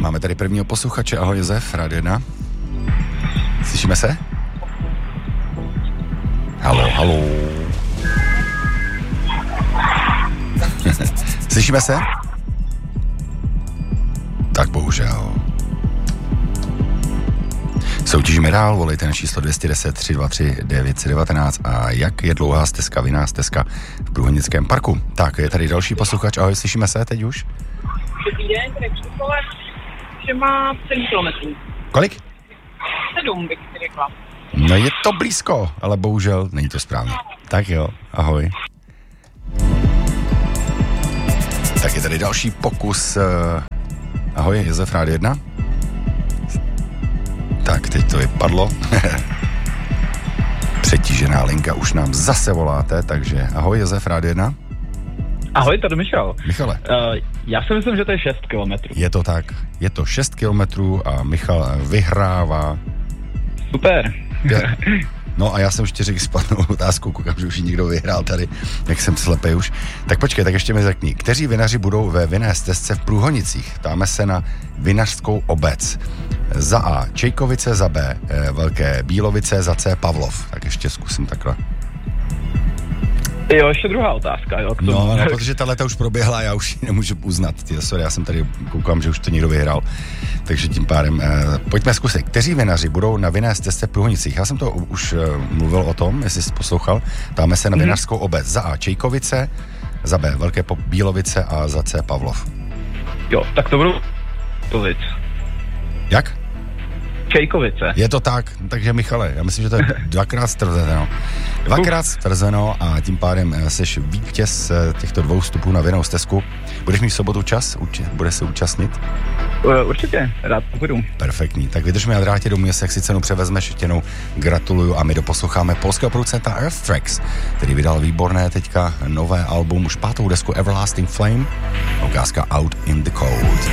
máme tady prvního posluchače. Ahoj Josef, Rádio 1. Slyšíme se? Haló. Slyšíme se? Tak bohužel. Soutěžíme dál, volejte na číslo 210 323 919. A jak je dlouhá stezka, vinná stezka v Průhonickém parku? Tak, je tady další posluchač. Ahoj, slyšíme se teď už? Dobrý den, tady Křikole, že má 7 kilometrů. Kolik? 7 bych si řekla. No je to blízko, ale bohužel není to správně. Tak jo, ahoj. Tak je tady další pokus. Ahoj, Josef, Rádio 1. Tak, teď to vypadlo. Přetížená linka, už nám zase voláte, takže ahoj, Josef, Rádio 1. Ahoj, tady Michal. Michale. Já si myslím, že to je 6 kilometrů. Je to tak, je to 6 kilometrů a Michal vyhrává. Super. No a já jsem už ti řekl špatnou otázku, koukám, že už ji někdo vyhrál tady, jak jsem slepej už. Tak počkej, tak ještě mi řekni, kteří vinaři budou ve vinné stezce v Průhonicích? Ptáme se na vinařskou obec. Za A Čejkovice, za B Velké Bílovice, za C Pavlov. Tak ještě zkusím takhle. Jo, ještě druhá otázka, jo. No, protože tato už proběhla, já už ji nemůžu uznat. Sorry, já jsem tady koukám, že už to někdo vyhrál. Takže tím pádem, pojďme zkusit. Kteří vinaři budou na vinné stezce v Průhonicích? Já jsem to už mluvil o tom, jestli jsi poslouchal. Ptáme se na vinařskou obec. Za A Čejkovice, za B Velké Bílovice a za C Pavlov. Jo, tak to budou Čejkovic. Jak? Čejkovice. Je to tak, takže Michale, já myslím, že to je dvakrát stvrzeno a tím pádem seš vítěz těchto 2 vstupů na vinnou stezku. Budeš mít v sobotu čas? Budeš se účastnit? Určitě, rád budu. Perfektní, tak vydrž mi na drátě domů, jestli jak si cenu převezmeš, ještě jednou gratuluju a my doposloucháme polského producenta Earth Tracks, který vydal výborné teďka nové album, už 5. desku Everlasting Flame, ukázka Out in the Cold.